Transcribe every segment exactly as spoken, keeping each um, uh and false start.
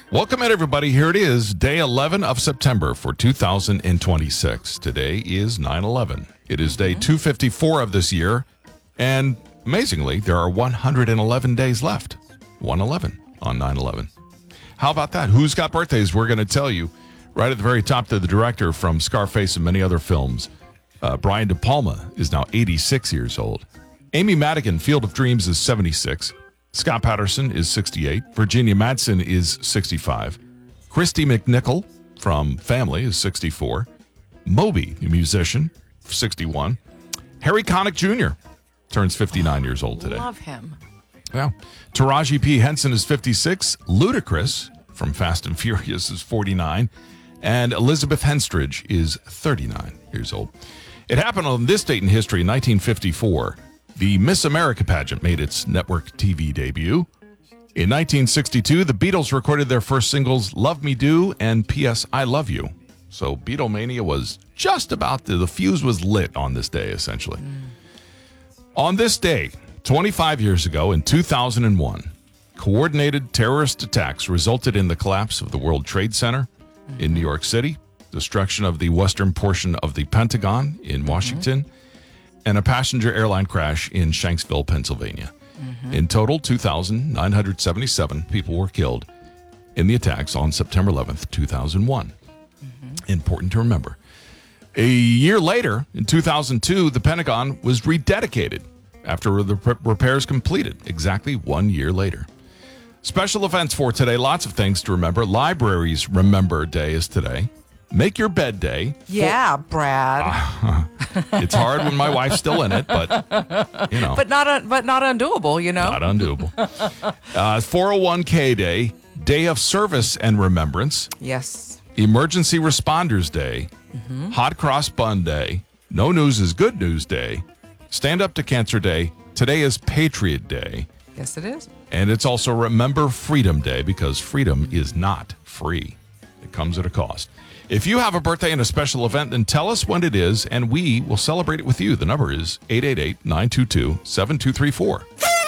Welcome in, everybody. Here it is, day eleven of September for two thousand twenty-six. Today is nine eleven. It is day two fifty-four of this year, and amazingly, there are one hundred eleven days left. one eleven on nine eleven. How about that? Who's got birthdays? We're going to tell you right at the very top. To the director from Scarface and many other films, uh, Brian De Palma, is now eighty-six years old. Amy Madigan, Field of Dreams, is seventy-six. Scott Patterson is sixty-eight. Virginia Madsen is sixty-five. Christy McNichol from Family is sixty-four. Moby, the musician, sixty-one. Harry Connick Junior turns fifty-nine years old today. Love him. Yeah. Taraji P. Henson is fifty-six. Ludacris from Fast and Furious is forty-nine. And Elizabeth Henstridge is thirty-nine years old. It happened on this date in history, in nineteen fifty-four. The Miss America pageant made its network T V debut. In nineteen sixty-two, the Beatles recorded their first singles, Love Me Do and P S I Love You. So Beatlemania was just about, the, the fuse was lit on this day, essentially. Mm. On this day, twenty-five years ago, in two thousand one, coordinated terrorist attacks resulted in the collapse of the World Trade Center mm-hmm. in New York City, destruction of the western portion of the Pentagon in Washington, mm-hmm. and a passenger airline crash in Shanksville, Pennsylvania. Mm-hmm. In total, two thousand nine hundred seventy-seven people were killed in the attacks on September eleventh, two thousand one. Mm-hmm. Important to remember. A year later, in two thousand two, the Pentagon was rededicated after the re- repairs completed, exactly one year later. Special events for today, lots of things to remember. Libraries Remember Day is today. Make Your Bed Day. Yeah, Brad. Uh, it's hard when my wife's still in it, but, you know. But not un- but not undoable, you know. Not undoable. uh, four oh one k Day, Day of Service and Remembrance. Yes. Emergency Responders Day, mm-hmm. Hot Cross Bun Day, No News is Good News Day, Stand Up to Cancer Day. Today is Patriot Day. Yes, it is. And it's also Remember Freedom Day, because freedom is not free. It comes at a cost. If you have a birthday and a special event, then tell us when it is, and we will celebrate it with you. The number is eight eight eight, nine two two, seven two three four.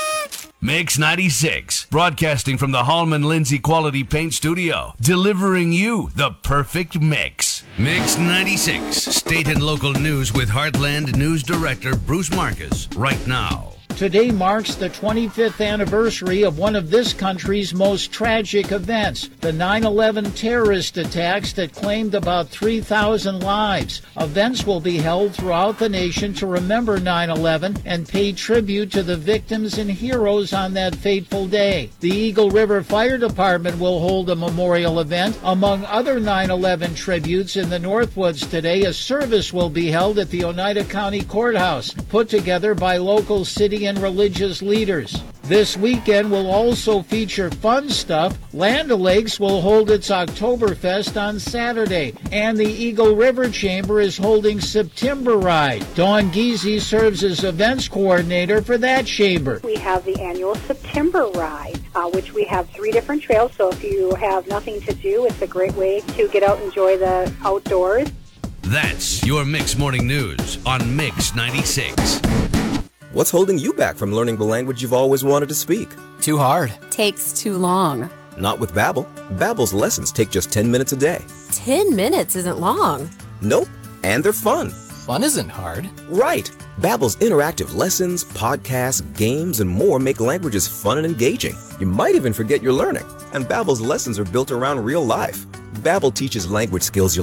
Mix ninety-six, broadcasting from the Hallman Lindsay Quality Paint Studio, delivering you the perfect mix. Mix ninety-six, state and local news with Heartland News Director Bruce Marcus, right now. Today marks the twenty-fifth anniversary of one of this country's most tragic events, the nine eleven terrorist attacks that claimed about three thousand lives. Events will be held throughout the nation to remember nine eleven and pay tribute to the victims and heroes on that fateful day. The Eagle River Fire Department will hold a memorial event. Among other nine eleven tributes in the Northwoods today, a service will be held at the Oneida County Courthouse, put together by local city and religious leaders. This weekend will also feature fun stuff. Land O'Lakes will hold its Oktoberfest on Saturday, and the Eagle River Chamber is holding September Ride. Dawn Giese serves as events coordinator for that chamber. We have the annual September Ride, uh, which we have three different trails, so if you have nothing to do, it's a great way to get out and enjoy the outdoors. That's your Mix Morning News on Mix ninety-six. What's holding you back from learning the language you've always wanted to speak? Too hard. Takes too long. Not with Babbel. Babbel's lessons take just ten minutes a day. Ten minutes isn't long. Nope. And they're fun. Fun isn't hard. Right. Babbel's interactive lessons, podcasts, games, and more make languages fun and engaging. You might even forget you're learning. And Babbel's lessons are built around real life. Babbel teaches language skills you'll